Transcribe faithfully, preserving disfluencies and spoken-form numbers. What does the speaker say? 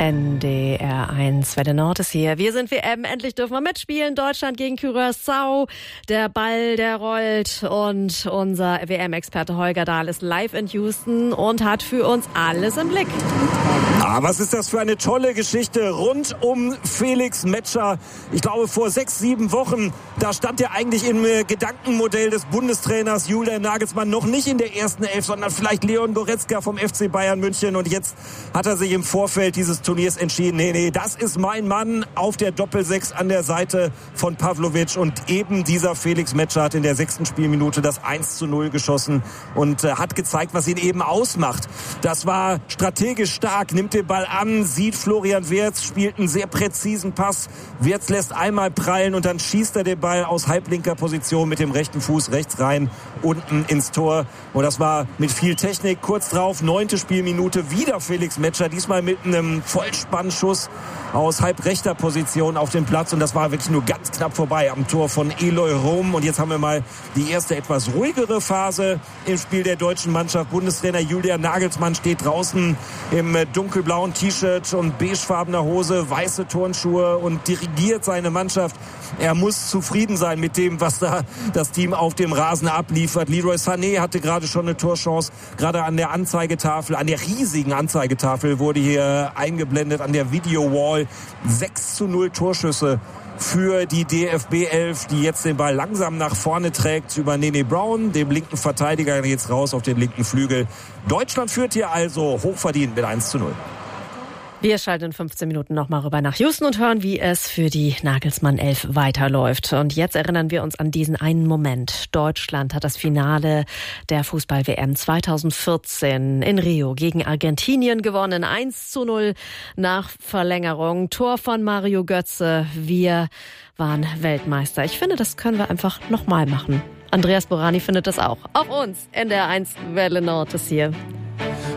N D R eins, Welle Nord ist hier. Wir sind W M, endlich dürfen wir mitspielen. Deutschland gegen Curaçao. Der Ball, der rollt und unser W M-Experte Holger Dahl ist live in Houston und hat für uns alles im Blick. Ah, was ist das für eine tolle Geschichte rund um Felix Metscher. Ich glaube, vor sechs, sieben Wochen, da stand er eigentlich im Gedankenmodell des Bundestrainers Julian Nagelsmann noch nicht in der ersten Elf, sondern vielleicht Leon Goretzka vom F C Bayern München. Und jetzt hat er sich im Vorfeld dieses Turniers entschieden, nee, nee, das ist mein Mann auf der Doppelsechs an der Seite von Pavlovic. Und eben dieser Felix Metscher hat in der sechsten Spielminute das eins zu null geschossen und äh, hat gezeigt, was ihn eben ausmacht. Das war strategisch stark, nimmt den Ball an, sieht Florian Wirtz, spielt einen sehr präzisen Pass. Wirtz lässt einmal prallen und dann schießt er den Ball aus halblinker Position mit dem rechten Fuß rechts rein, unten ins Tor. Und das war mit viel Technik. Kurz drauf, neunte Spielminute, wieder Felix Metscher, diesmal mit einem Vollspannschuss aus halbrechter Position auf den Platz. Und das war wirklich nur ganz knapp vorbei am Tor von Eloy Rom. Und jetzt haben wir mal die erste etwas ruhigere Phase im Spiel der deutschen Mannschaft. Bundestrainer Julian Nagelsmann steht draußen im dunkelblauen T-Shirt und beigefarbener Hose, weiße Turnschuhe und dirigiert seine Mannschaft. Er muss zufrieden sein mit dem, was da das Team auf dem Rasen abliefert. Leroy Sané hatte gerade schon eine Torchance. Gerade an der Anzeigetafel, an der riesigen Anzeigetafel wurde hier eingeblendet, an der Video-Wall. sechs zu null Torschüsse für die D F B elf, die jetzt den Ball langsam nach vorne trägt über Nene Brown, dem linken Verteidiger, jetzt raus auf den linken Flügel. Deutschland führt hier also hochverdient mit eins zu null. Wir schalten in fünfzehn Minuten nochmal rüber nach Houston und hören, wie es für die Nagelsmann elf weiterläuft. Und jetzt erinnern wir uns an diesen einen Moment. Deutschland hat das Finale der Fußball-W M zweitausendvierzehn in Rio gegen Argentinien gewonnen. eins zu null nach Verlängerung. Tor von Mario Götze. Wir waren Weltmeister. Ich finde, das können wir einfach nochmal machen. Andreas Borani findet das auch. Auf uns in der eins Welle Nord ist hier.